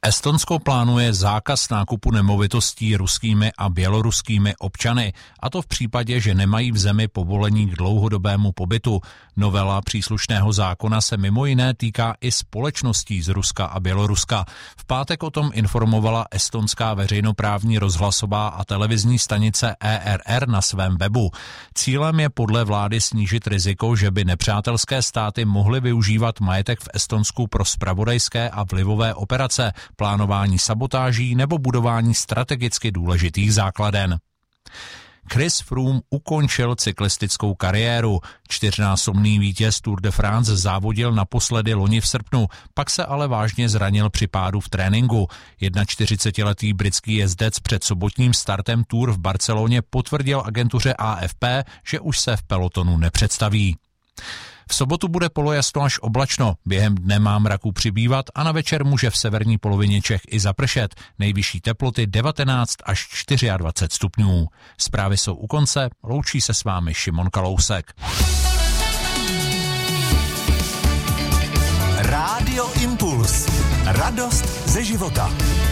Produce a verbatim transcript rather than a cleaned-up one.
Estonsko plánuje zákaz nákupu nemovitostí ruskými a běloruskými občany, a to v případě, že nemají v zemi povolení k dlouhodobému pobytu. Novela příslušného zákona se mimo jiné týká i společností z Ruska a Běloruska. V pátek o tom informovala estonská veřejnoprávní rozhlasová a televizní stanice E R R na svém webu. Cílem je podle vlády snížit riziko, že by nepřátelské státy mohly využívat majetek v Estonsku pro zpravodajské a vlivové operace, plánování sabotáží nebo budování strategicky důležitých základen. Chris Froome ukončil cyklistickou kariéru. Čtyřnásobný vítěz Tour de France závodil naposledy loni v srpnu, pak se ale vážně zranil při pádu v tréninku. čtyřicetijednoletý britský jezdec před sobotním startem Tour v Barceloně potvrdil agentuře A F P, že už se v pelotonu nepředstaví. V sobotu bude polojasno až oblačno, během dne má mraků přibývat a na večer může v severní polovině Čech i zapršet. Nejvyšší teploty devatenáct až dvacet čtyři stupňů. Zprávy jsou u konce, loučí se s vámi Šimon Kalousek. Rádio Impuls. Radost ze života.